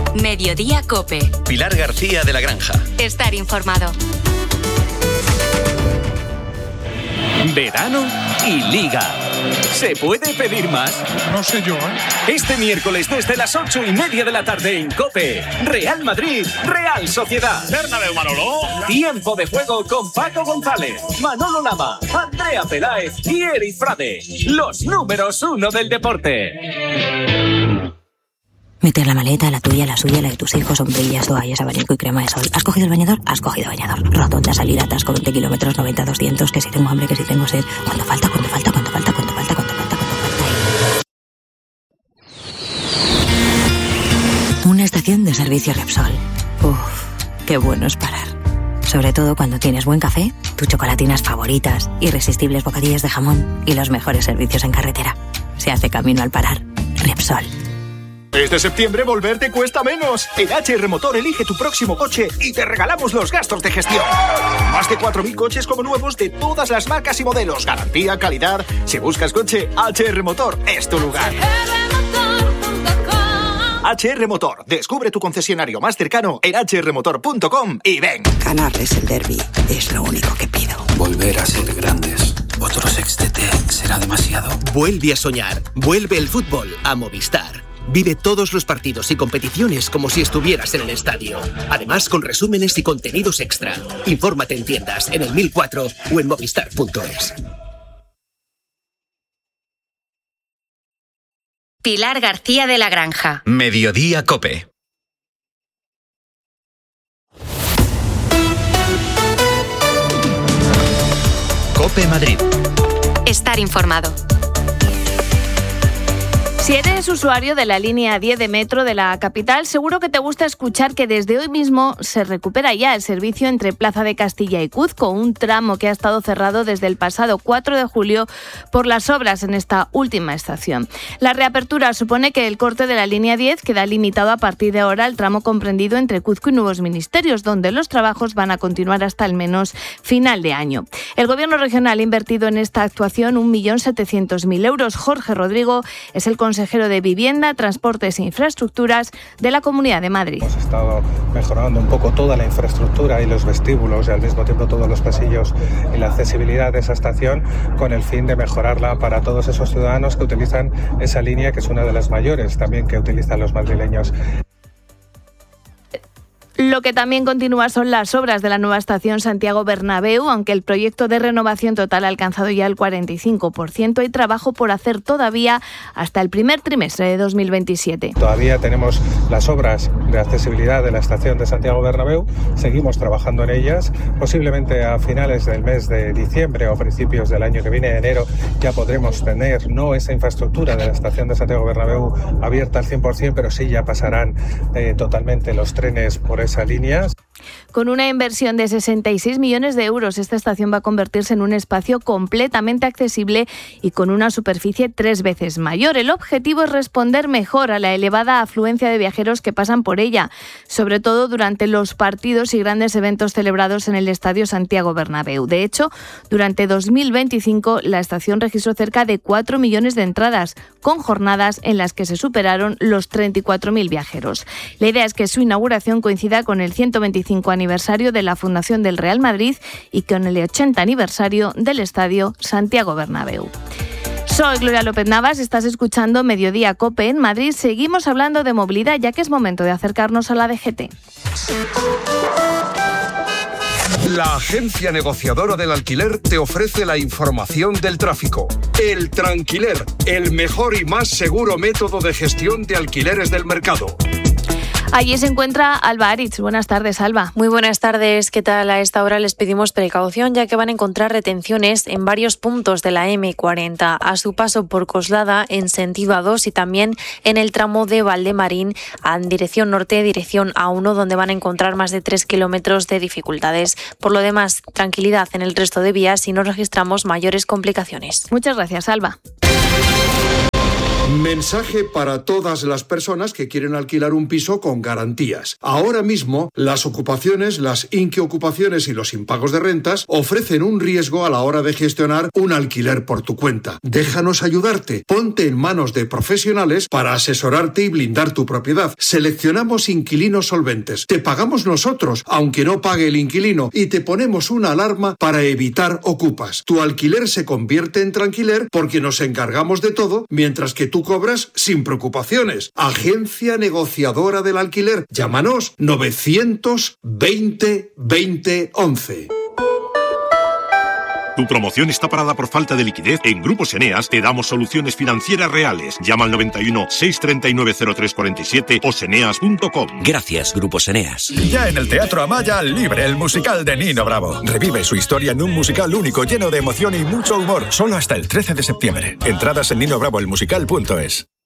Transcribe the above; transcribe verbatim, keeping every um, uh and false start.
Mediodía COPE. Pilar García de la Granja. Estar informado. Verano y Liga. ¿Se puede pedir más? No sé yo, ¿eh? Este miércoles desde las ocho y media de la tarde en COPE. Real Madrid, Real Sociedad. Bernabéu, Manolo. Tiempo de juego con Paco González, Manolo Lama, Andrea Peláez y Eric Frade. Los números uno del deporte. Meter la maleta, la tuya, la suya, la de tus hijos, sombrillas, toallas, abanico y crema de sol. ¿Has cogido el bañador? Has cogido bañador. Rotonda, salida, atasco, veinte kilómetros, noventa, doscientos, que si tengo hambre, que si tengo sed. ¿Cuánto falta? ¿Cuánto falta? ¿Cuánto falta? ¿Cuánto falta? ¿Cuánto falta? ¿Cuánto falta? Una estación de servicio Repsol. Uff, qué bueno es parar. Sobre todo cuando tienes buen café, tus chocolatinas favoritas, irresistibles bocadillas de jamón y los mejores servicios en carretera. Se hace camino al parar. Repsol. Este septiembre volver te cuesta menos. En H R Motor elige tu próximo coche y te regalamos los gastos de gestión. Más de cuatro mil coches como nuevos de todas las marcas y modelos. Garantía, calidad. Si buscas coche, H R Motor es tu lugar. H R Motor. Descubre tu concesionario más cercano en h r motor punto com y ven. Ganarles el derbi es lo único que pido. Volver a ser grandes. Otro sextete será demasiado. Vuelve a soñar. Vuelve el fútbol a Movistar. Vive todos los partidos y competiciones como si estuvieras en el estadio. Además, con resúmenes y contenidos extra. Infórmate en tiendas, en el mil cuatro o en movistar punto es. Pilar García de la Granja. Mediodía COPE. COPE Madrid. Estar informado. Si eres usuario de la línea diez de metro de la capital, seguro que te gusta escuchar que desde hoy mismo se recupera ya el servicio entre Plaza de Castilla y Cuzco, un tramo que ha estado cerrado desde el pasado cuatro de julio por las obras en esta última estación. La reapertura supone que el corte de la línea diez queda limitado a partir de ahora al tramo comprendido entre Cuzco y Nuevos Ministerios, donde los trabajos van a continuar hasta al menos final de año. El Gobierno regional ha invertido en esta actuación un millón setecientos mil euros. Jorge Rodrigo es el consejero de Vivienda, Transportes e Infraestructuras de la Comunidad de Madrid. Hemos estado mejorando un poco toda la infraestructura y los vestíbulos y al mismo tiempo todos los pasillos y la accesibilidad de esa estación con el fin de mejorarla para todos esos ciudadanos que utilizan esa línea, que es una de las mayores también que utilizan los madrileños. Lo que también continúa son las obras de la nueva estación Santiago Bernabéu, aunque el proyecto de renovación total ha alcanzado ya el cuarenta y cinco por ciento. Hay trabajo por hacer todavía hasta el primer trimestre de dos mil veintisiete. Todavía tenemos las obras de accesibilidad de la estación de Santiago Bernabéu, seguimos trabajando en ellas. Posiblemente a finales del mes de diciembre o principios del año que viene, de enero, ya podremos tener no esa infraestructura de la estación de Santiago Bernabéu abierta al cien por ciento, pero sí ya pasarán eh, totalmente los trenes por esa línea. Con una inversión de sesenta y seis millones de euros, esta estación va a convertirse en un espacio completamente accesible y con una superficie tres veces mayor. El objetivo es responder mejor a la elevada afluencia de viajeros que pasan por ella, sobre todo durante los partidos y grandes eventos celebrados en el Estadio Santiago Bernabéu. De hecho, durante dos mil veinticinco la estación registró cerca de cuatro millones de entradas, con jornadas en las que se superaron los treinta y cuatro mil viajeros. La idea es que su inauguración coincida con el ciento veinticinco aniversario de la fundación del Real Madrid y con el ochenta aniversario del Estadio Santiago Bernabéu. Soy Gloria López Navas, estás escuchando Mediodía COPE en Madrid. Seguimos hablando de movilidad, ya que es momento de acercarnos a la D G T. La agencia negociadora del alquiler te ofrece la información del tráfico. El Tranquiler, el mejor y más seguro método de gestión de alquileres del mercado. Allí se encuentra Alba Aritz. Buenas tardes, Alba. Muy buenas tardes. ¿Qué tal? A esta hora les pedimos precaución, ya que van a encontrar retenciones en varios puntos de la eme cuarenta, a su paso por Coslada en sentido A dos y también en el tramo de Valdemarín en dirección norte, dirección A uno, donde van a encontrar más de tres kilómetros de dificultades. Por lo demás, tranquilidad en el resto de vías y no registramos mayores complicaciones. Muchas gracias, Alba. Mensaje para todas las personas que quieren alquilar un piso con garantías. Ahora mismo, las ocupaciones, las inquiocupaciones y los impagos de rentas ofrecen un riesgo a la hora de gestionar un alquiler por tu cuenta. Déjanos ayudarte. Ponte en manos de profesionales para asesorarte y blindar tu propiedad. Seleccionamos inquilinos solventes. Te pagamos nosotros, aunque no pague el inquilino, y te ponemos una alarma para evitar ocupas. Tu alquiler se convierte en tranquiler porque nos encargamos de todo, mientras que tú cobras sin preocupaciones. Agencia negociadora del alquiler. Llámanos novecientos veinte veinte once. ¿Tu promoción está parada por falta de liquidez? En Grupos Eneas te damos soluciones financieras reales. Llama al noventa y uno, seiscientos treinta y nueve, cero tres cuarenta y siete o seneas punto com. Gracias, Grupos Eneas. Ya en el Teatro Amaya, Libre, el musical de Nino Bravo. Revive su historia en un musical único, lleno de emoción y mucho humor. Solo hasta el trece de septiembre. Entradas en nino bravo el musical punto es.